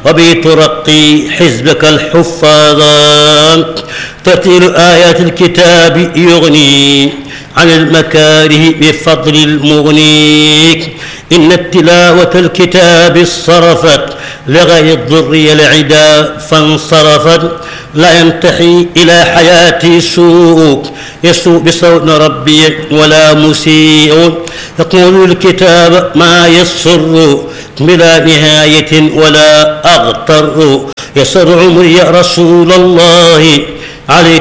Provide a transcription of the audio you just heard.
وبه ترقي حزبك الحفاظا. ترتيل آيات الكتاب يغني عن المكاره بفضل المغني. إن التلاوة الكتاب صرفت لغير الضر العدا فانصرفت. لا ينتحي إلى حياتي سوء يسوء بصوت ربي ولا مسيء. يقول الكتاب ما يسر بلا نهاية ولا أغتر. يسر عمري يا رسول الله عليك